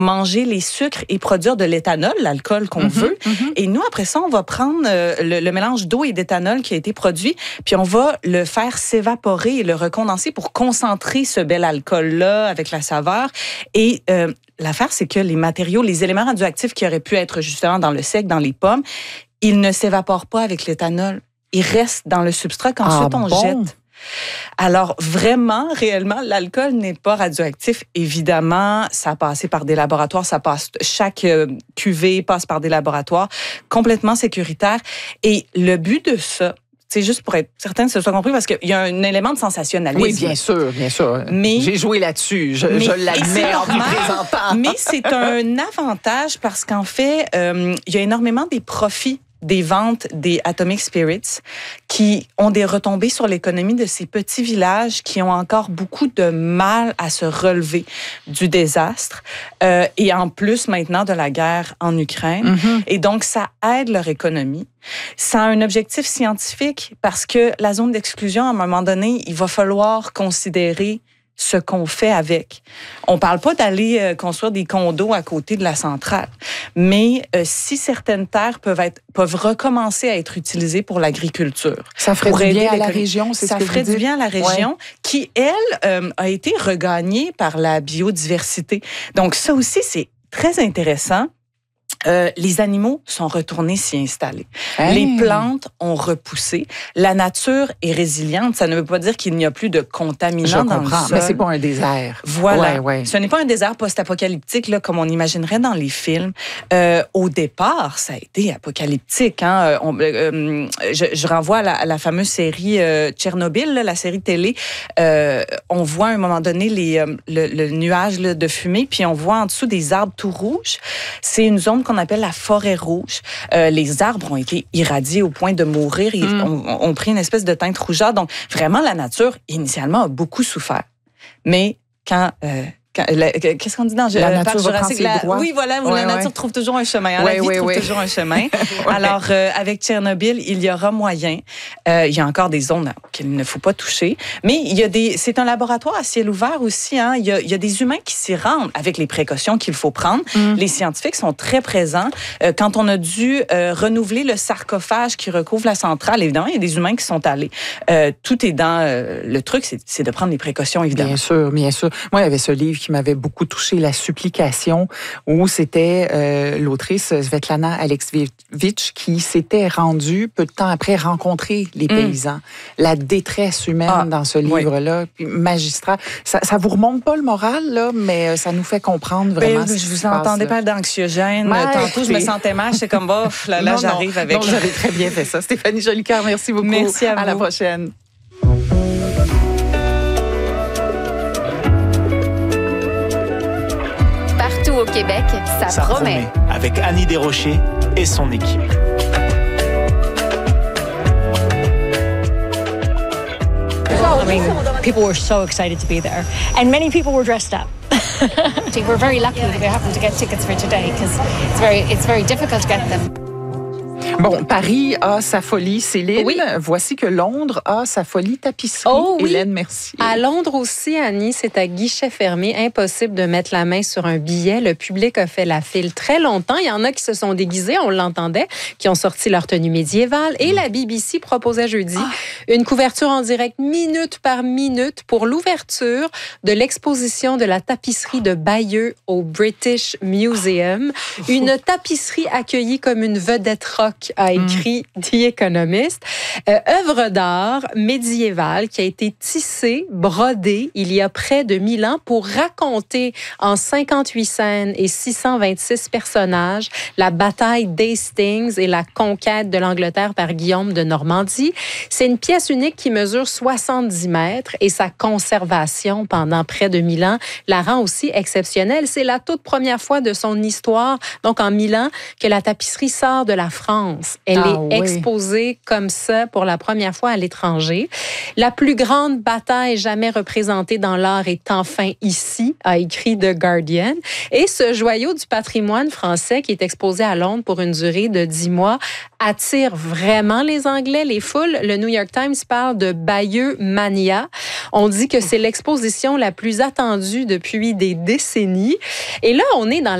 manger les sucres et produire de l'éthanol, l'alcool qu'on veut. Et nous, après ça, on va prendre le mélange d'eau et d'éthanol qui a été produit, puis on va le faire s'évaporer et le recondenser pour concentrer ce bel alcool-là avec la saveur. Et l'affaire, c'est que les matériaux, les éléments radioactifs qui auraient pu être justement dans le sec, dans les pommes, ils ne s'évaporent pas avec l'éthanol. Ils restent dans le substrat qu'ensuite on jette. Alors, vraiment, réellement, l'alcool n'est pas radioactif. Évidemment, ça a passé par des laboratoires, chaque cuvée passe par des laboratoires complètement sécuritaires. Et le but de ça, c'est juste pour être certain que ce soit compris, parce qu'il y a un élément de sensationnalisme. Oui, bien sûr, bien sûr. Mais, j'ai joué là-dessus, je l'admets en vous présentant. Mais c'est un avantage parce qu'en fait, il y a énormément des profits des ventes des Atomic Spirits qui ont des retombées sur l'économie de ces petits villages qui ont encore beaucoup de mal à se relever du désastre et en plus maintenant de la guerre en Ukraine. Et donc, ça aide leur économie. Ça a un objectif scientifique parce que la zone d'exclusion, à un moment donné, il va falloir considérer ce qu'on fait avec. On parle pas d'aller construire des condos à côté de la centrale, mais si certaines terres peuvent recommencer à être utilisées pour l'agriculture. Ça ferait du bien à la région, c'est ce que vous dites? Ça ferait du bien à la région qui, elle, a été regagnée par la biodiversité. Donc ça aussi, c'est très intéressant. Les animaux sont retournés s'y installer. Les plantes ont repoussé. La nature est résiliente. Ça ne veut pas dire qu'il n'y a plus de contaminants dans le sol. Mais c'est pas un désert. Voilà. Ce n'est pas un désert post-apocalyptique là, comme on imaginerait dans les films. Au départ, ça a été apocalyptique. Hein? Je renvoie à la fameuse série Tchernobyl, la série télé. On voit à un moment donné le nuage là, de fumée, puis on voit en dessous des arbres tout rouges. C'est une zone qu'on appelle la forêt rouge. Les arbres ont été irradiés au point de mourir. Ils ont pris une espèce de teinte rougeâtre. Donc, vraiment, la nature, initialement, a beaucoup souffert. Mais qu'est-ce qu'on dit dans la nature Jurassique? Oui, voilà, la nature trouve toujours un chemin. La vie trouve toujours un chemin. Alors, avec Tchernobyl, il y aura moyen. Il y a encore des zones qu'il ne faut pas toucher. Mais c'est un laboratoire à ciel ouvert aussi. Hein. Il y a des humains qui s'y rendent avec les précautions qu'il faut prendre. Les scientifiques sont très présents. Quand on a dû renouveler le sarcophage qui recouvre la centrale, évidemment, il y a des humains qui sont allés. Tout est dans le truc, c'est de prendre les précautions, évidemment. Bien sûr, bien sûr. Moi, il y avait ce livre qui m'avait beaucoup touché, La supplication, où c'était l'autrice Svetlana Alexievitch qui s'était rendue, peu de temps après, rencontrer les paysans. La détresse humaine dans ce livre-là, puis magistral. Ça vous remonte pas le moral, là, mais ça nous fait comprendre vraiment ce qui se passe. Je vous entendais pas d'anxiogène. Tantôt, je me sentais mal. J'étais comme, bof, là, j'arrive avec... Non, j'avais très bien fait ça. Stéphanie Jolicoeur, merci beaucoup. Merci à vous. À la prochaine. Au Québec, ça promet. Avec Annie Desrochers et son équipe. I mean, people were so excited to be there, and many people were dressed up. We're very lucky that we happened to get tickets for today because it's very difficult to get them. Bon, Paris a sa folie, Céline. Oui. Voici que Londres a sa folie tapisserie. Oh oui. Hélène, merci. À Londres aussi, Annie, c'est à guichet fermé. Impossible de mettre la main sur un billet. Le public a fait la file très longtemps. Il y en a qui se sont déguisés, on l'entendait, qui ont sorti leur tenue médiévale. Et la BBC proposait jeudi une couverture en direct minute par minute pour l'ouverture de l'exposition de la tapisserie de Bayeux au British Museum. Une tapisserie accueillie comme une vedette rock, a écrit The Economist. Œuvre d'art médiévale qui a été tissée, brodée il y a près de 1000 ans pour raconter en 58 scènes et 626 personnages la bataille d'Hastings et la conquête de l'Angleterre par Guillaume de Normandie. C'est une pièce unique qui mesure 70 mètres et sa conservation pendant près de 1000 ans la rend aussi exceptionnelle. C'est la toute première fois de son histoire, donc en 1000 ans, que la tapisserie sort de la France France. Elle est exposée comme ça pour la première fois à l'étranger. La plus grande bataille jamais représentée dans l'art est enfin ici, a écrit The Guardian. Et ce joyau du patrimoine français qui est exposé à Londres pour une durée de 10 mois attire vraiment les Anglais, les foules. Le New York Times parle de Bayeux Mania. On dit que c'est l'exposition la plus attendue depuis des décennies. Et là, on est dans